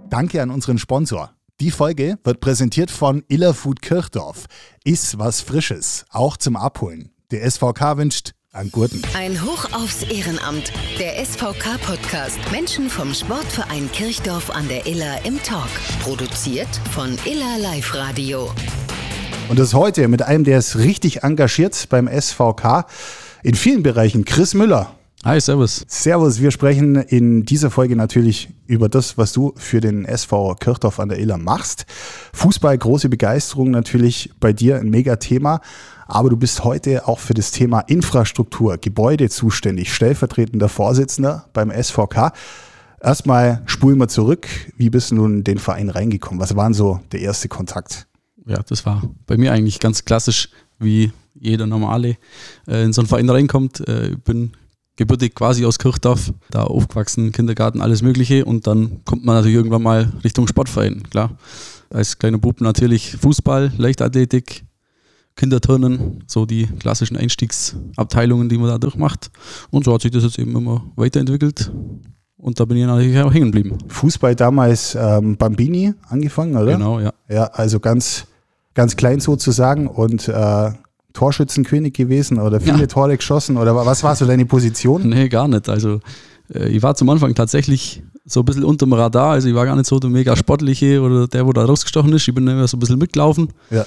Danke an unseren Sponsor. Die Folge wird präsentiert von Iller Food Kirchdorf. Iss was Frisches, auch zum Abholen. Der SVK wünscht an Gurten. Ein Hoch aufs Ehrenamt. Der SVK-Podcast. Menschen vom Sportverein Kirchdorf an der Iller im Talk. Produziert von Iller Live Radio. Und das heute mit einem, der ist richtig engagiert beim SVK in vielen Bereichen, Chris Müller. Hi, servus. Servus, wir sprechen in dieser Folge natürlich über das, was du für den SV Kirchdorf an der Iller machst. Fußball, große Begeisterung natürlich bei dir, ein Mega-Thema. Aber du bist heute auch für das Thema Infrastruktur, Gebäude zuständig, stellvertretender Vorsitzender beim SVK. Erstmal spulen wir zurück. Wie bist du nun in den Verein reingekommen? Was war denn so der erste Kontakt? Ja, das war bei mir eigentlich ganz klassisch, wie jeder Normale in so einen Verein reinkommt. Ich bin gebürtig quasi aus Kirchdorf, da aufgewachsen, Kindergarten, alles Mögliche. Und dann kommt man natürlich irgendwann mal Richtung Sportverein, klar. Als kleiner Bub natürlich Fußball, Leichtathletik, Kinderturnen, so die klassischen Einstiegsabteilungen, die man da durchmacht. Und so hat sich das jetzt eben immer weiterentwickelt. Und da bin ich natürlich auch hängen geblieben. Fußball damals Bambini angefangen, oder? Genau, ja. Ja, also ganz klein sozusagen und Torschützenkönig gewesen oder viele Tore geschossen oder was war so deine Position? Nee, gar nicht. Also ich war zum Anfang tatsächlich so ein bisschen unterm Radar, also ich war gar nicht so der mega Sportliche oder der, wo da rausgestochen ist. Ich bin immer so ein bisschen mitgelaufen. Ja.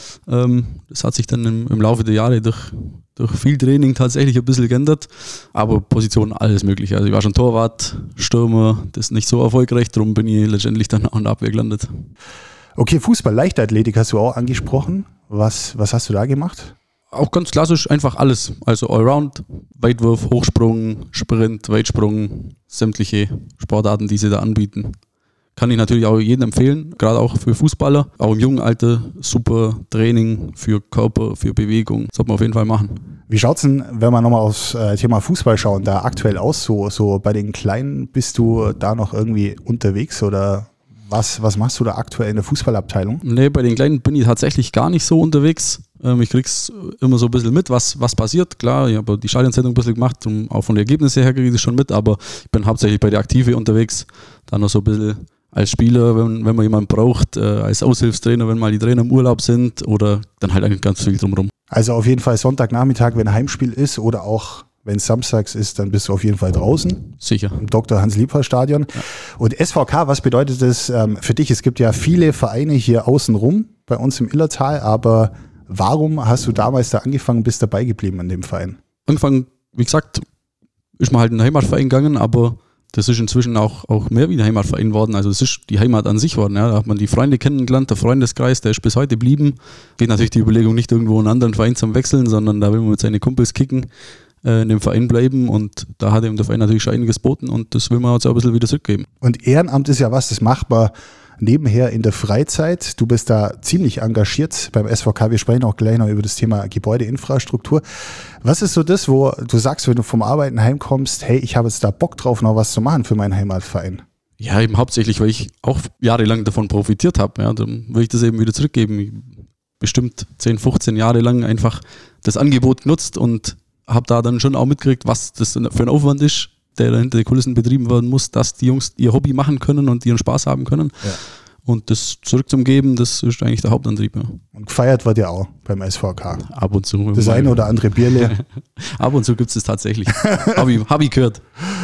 Das hat sich dann im Laufe der Jahre durch viel Training tatsächlich ein bisschen geändert, aber Position alles mögliche. Also ich war schon Torwart, Stürmer, das ist nicht so erfolgreich, darum bin ich letztendlich dann auch in der Abwehr gelandet. Okay, Fußball, Leichtathletik hast du auch angesprochen. Was hast du da gemacht? Auch ganz klassisch, einfach alles. Also Allround, Weitwurf, Hochsprung, Sprint, Weitsprung, sämtliche Sportarten, die sie da anbieten. Kann ich natürlich auch jedem empfehlen, gerade auch für Fußballer. Auch im jungen Alter super Training für Körper, für Bewegung. Sollte man auf jeden Fall machen. Wie schaut es denn, wenn wir nochmal aufs Thema Fußball schauen, da aktuell aus? So bei den Kleinen, bist du da noch irgendwie unterwegs oder was machst du da aktuell in der Fußballabteilung? Nee, bei den Kleinen bin ich tatsächlich gar nicht so unterwegs. Ich krieg's immer so ein bisschen mit, was passiert. Klar, ich habe die Stadionzeitung ein bisschen gemacht und auch von den Ergebnissen her kriege ich das schon mit, aber ich bin hauptsächlich bei der Aktive unterwegs. Dann noch so ein bisschen als Spieler, wenn man jemanden braucht, als Aushilfstrainer, wenn mal die Trainer im Urlaub sind oder dann halt eigentlich ganz viel drumherum. Also auf jeden Fall Sonntagnachmittag, wenn ein Heimspiel ist oder auch wenn es samstags ist, dann bist du auf jeden Fall draußen. Sicher. Im Dr. Hans-Liebhardt-Stadion. Ja. Und SVK, was bedeutet das für dich? Es gibt ja viele Vereine hier außenrum bei uns im Illertal, aber warum hast du damals da angefangen, bist dabei geblieben an dem Verein? Angefangen, wie gesagt, ist man halt in den Heimatverein gegangen, aber das ist inzwischen auch mehr wie ein Heimatverein worden. Also es ist die Heimat an sich worden. Ja. Da hat man die Freunde kennengelernt, der Freundeskreis, der ist bis heute geblieben. Geht natürlich die Überlegung nicht irgendwo in einen anderen Verein zum Wechseln, sondern da will man mit seinen Kumpels kicken, in dem Verein bleiben und da hat ihm der Verein natürlich schon einiges geboten und das will man uns auch ein bisschen wieder zurückgeben. Und Ehrenamt ist ja was, das macht man nebenher in der Freizeit. Du bist da ziemlich engagiert beim SVK. Wir sprechen auch gleich noch über das Thema Gebäudeinfrastruktur. Was ist so das, wo du sagst, wenn du vom Arbeiten heimkommst, hey, ich habe jetzt da Bock drauf, noch was zu machen für meinen Heimatverein? Ja, eben hauptsächlich, weil ich auch jahrelang davon profitiert habe. Ja, dann will ich das eben wieder zurückgeben. Bestimmt 10, 15 Jahre lang einfach das Angebot genutzt und habe da dann schon auch mitgekriegt, was das für ein Aufwand ist, der hinter den Kulissen betrieben werden muss, dass die Jungs ihr Hobby machen können und ihren Spaß haben können. Ja. Und das zurückzugeben, das ist eigentlich der Hauptantrieb. Ja. Und gefeiert wird ja auch beim SVK. Ab und zu. Das eine oder andere Bierle. Ab und zu gibt es das tatsächlich. Hab ich gehört.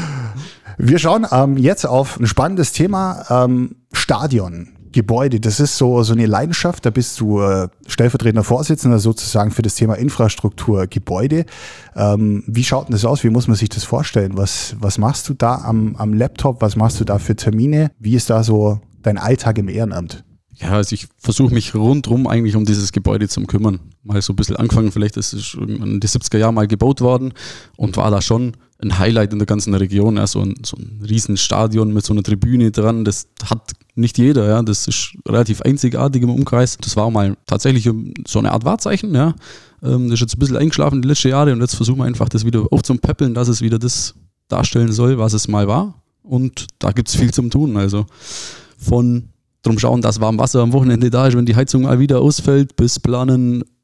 Wir schauen jetzt auf ein spannendes Thema, Stadion. Gebäude, das ist so eine Leidenschaft, da bist du stellvertretender Vorsitzender sozusagen für das Thema Infrastruktur, Gebäude. Wie schaut denn das aus? Wie muss man sich das vorstellen? Was machst du da am Laptop? Was machst du da für Termine? Wie ist da so dein Alltag im Ehrenamt? Ja, also ich versuche mich rundherum eigentlich um dieses Gebäude zu kümmern. Mal so ein bisschen angefangen, vielleicht ist es in den 70er Jahren mal gebaut worden und war da schon ein Highlight in der ganzen Region. Ja, so ein Riesenstadion mit so einer Tribüne dran, das hat nicht jeder. Ja, das ist relativ einzigartig im Umkreis. Das war mal tatsächlich so eine Art Wahrzeichen. Ja. Das ist jetzt ein bisschen eingeschlafen die letzten Jahre und jetzt versuchen wir einfach das wieder aufzupäppeln, dass es wieder das darstellen soll, was es mal war. Und da gibt es viel zum Tun. Also von drum schauen, dass warm Wasser am Wochenende da ist, wenn die Heizung mal wieder ausfällt, bis planen,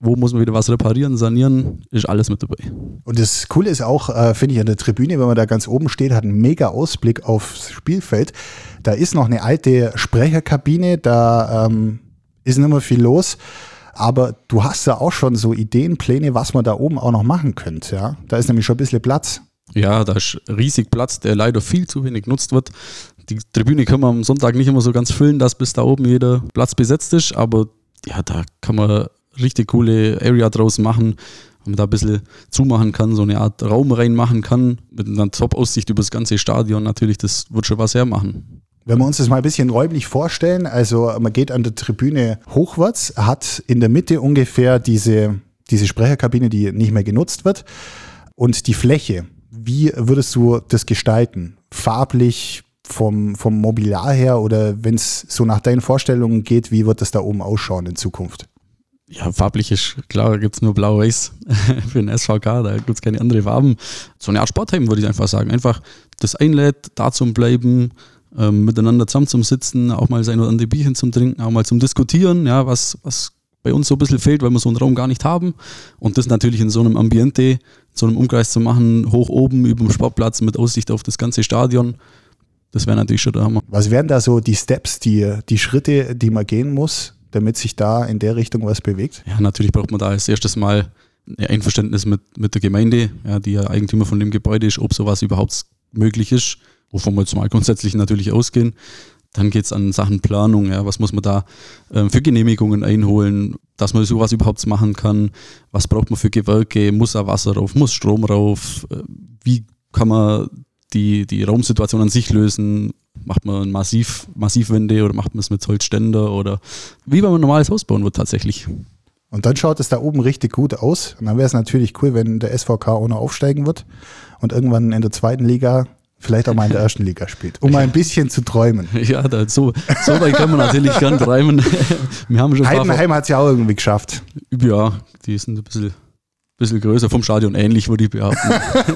wo muss man wieder was reparieren, sanieren, ist alles mit dabei. Und das Coole ist auch, finde ich, an der Tribüne, wenn man da ganz oben steht, hat einen mega Ausblick aufs Spielfeld. Da ist noch eine alte Sprecherkabine, da ist nicht mehr viel los. Aber du hast ja auch schon so Ideen, Pläne, was man da oben auch noch machen könnte. Ja? Da ist nämlich schon ein bisschen Platz. Ja, da ist riesig Platz, der leider viel zu wenig genutzt wird. Die Tribüne kann man am Sonntag nicht immer so ganz füllen, dass bis da oben jeder Platz besetzt ist. Aber ja, da kann man richtig coole Area draus machen, wenn man da ein bisschen zumachen kann, so eine Art Raum reinmachen kann, mit einer Top-Aussicht über das ganze Stadion. Natürlich, das wird schon was hermachen. Wenn wir uns das mal ein bisschen räumlich vorstellen, also man geht an der Tribüne hochwärts, hat in der Mitte ungefähr diese Sprecherkabine, die nicht mehr genutzt wird, und die Fläche. Wie würdest du das gestalten? Farblich, vom Mobiliar her, oder wenn es so nach deinen Vorstellungen geht, wie wird das da oben ausschauen in Zukunft? Ja, farblich ist klar, da gibt es nur blau-weiß für den SVK, da gibt es keine anderen Farben. So eine Art Sportheim würde ich einfach sagen. Einfach das einlädt, da zum Bleiben, miteinander zusammen zum Sitzen, auch mal sein oder andere Bierchen zum Trinken, auch mal zum Diskutieren, ja, was bei uns so ein bisschen fehlt, weil wir so einen Raum gar nicht haben. Und das natürlich in so einem Ambiente, so einem Umkreis zu machen, hoch oben über dem Sportplatz mit Aussicht auf das ganze Stadion, das wäre natürlich schon der Hammer. Was wären da so die Steps, die Schritte, die man gehen muss, damit sich da in der Richtung was bewegt? Ja, natürlich braucht man da als erstes mal ein Einverständnis mit der Gemeinde, ja, die ja Eigentümer von dem Gebäude ist, ob sowas überhaupt möglich ist, wovon wir jetzt mal grundsätzlich natürlich ausgehen. Dann geht es an Sachen Planung, ja, was muss man da für Genehmigungen einholen, dass man sowas überhaupt machen kann, was braucht man für Gewerke, muss da Wasser rauf, muss Strom rauf, wie kann man die Raumsituation an sich lösen, macht man Massivwände oder macht man es mit Holzständer oder wie man ein normales Haus bauen wird tatsächlich. Und dann schaut es da oben richtig gut aus. Und dann wäre es natürlich cool, wenn der SVK auch noch aufsteigen wird und irgendwann in der 2. Liga, vielleicht auch mal in der 1. Liga spielt, um mal ein bisschen zu träumen. Ja, so weit kann man natürlich gern träumen. Wir haben schon Heidenheim hat es ja auch irgendwie geschafft. Ja, die sind ein bisschen größer, vom Stadion ähnlich, würde ich behaupten.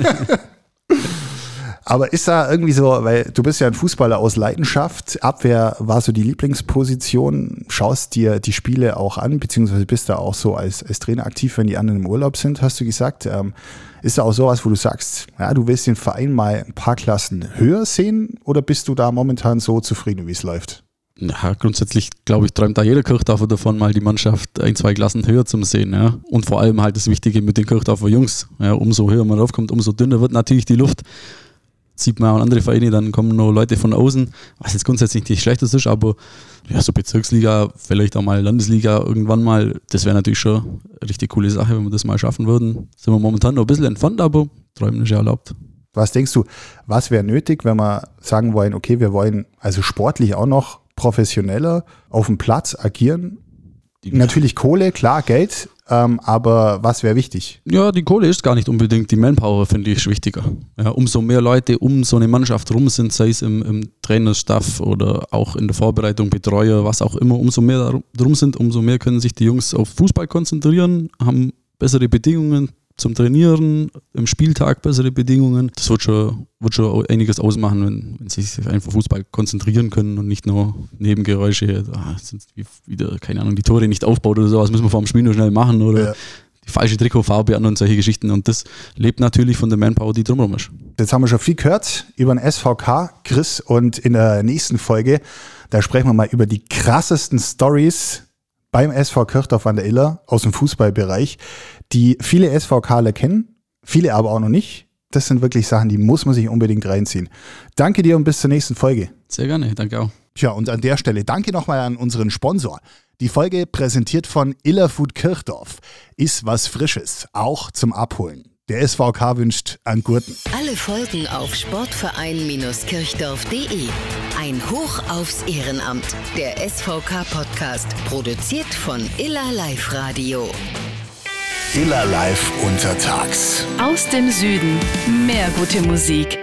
Aber ist da irgendwie so, weil du bist ja ein Fußballer aus Leidenschaft, Abwehr war so die Lieblingsposition, schaust dir die Spiele auch an, beziehungsweise bist da auch so als Trainer aktiv, wenn die anderen im Urlaub sind, hast du gesagt. Ist da auch sowas, wo du sagst, ja, du willst den Verein mal ein paar Klassen höher sehen, oder bist du da momentan so zufrieden, wie es läuft? Ja, grundsätzlich, glaube ich, träumt da jeder Kirchdorfer davon, mal die Mannschaft 1-2 Klassen höher zu sehen. Ja. Und vor allem halt das Wichtige mit den Kirchdorfer Jungs. Ja, umso höher man raufkommt, umso dünner wird natürlich die Luft. Sieht man auch andere Vereine, dann kommen noch Leute von außen, was jetzt grundsätzlich nicht schlecht ist, aber ja, so Bezirksliga, vielleicht auch mal Landesliga irgendwann mal, das wäre natürlich schon eine richtig coole Sache, wenn wir das mal schaffen würden. Sind wir momentan noch ein bisschen entfernt, aber träumen ist ja erlaubt. Was denkst du, was wäre nötig, wenn wir sagen wollen, okay, wir wollen also sportlich auch noch professioneller auf dem Platz agieren? Natürlich Kohle, klar, Geld, aber was wäre wichtig? Ja, die Kohle ist gar nicht unbedingt, die Manpower finde ich wichtiger. Ja, umso mehr Leute um so eine Mannschaft rum sind, sei es im Trainerstaff oder auch in der Vorbereitung, Betreuer, was auch immer, umso mehr drum sind, umso mehr können sich die Jungs auf Fußball konzentrieren, haben bessere Bedingungen zum Trainieren, im Spieltag bessere Bedingungen. Das wird schon einiges ausmachen, wenn sie sich einfach Fußball konzentrieren können und nicht nur Nebengeräusche, sind wieder, keine Ahnung, die Tore nicht aufbaut oder sowas, müssen wir vor dem Spiel nur schnell machen oder die falsche Trikotfarbe an und solche Geschichten. Und das lebt natürlich von der Manpower, die drumherum ist. Jetzt haben wir schon viel gehört über den SVK, Chris, und in der nächsten Folge, da sprechen wir mal über die krassesten Stories beim SV Kirchdorf an der Iller aus dem Fußballbereich, die viele SVKler kennen, viele aber auch noch nicht. Das sind wirklich Sachen, die muss man sich unbedingt reinziehen. Danke dir und bis zur nächsten Folge. Sehr gerne, danke auch. Tja, und an der Stelle danke nochmal an unseren Sponsor. Die Folge präsentiert von Iller Food Kirchdorf. Ist was Frisches, auch zum Abholen. Der SVK wünscht an Gurten. Alle Folgen auf sportverein-kirchdorf.de. Ein Hoch aufs Ehrenamt. Der SVK-Podcast, produziert von Iller Live Radio. Iller Live untertags. Aus dem Süden, mehr gute Musik.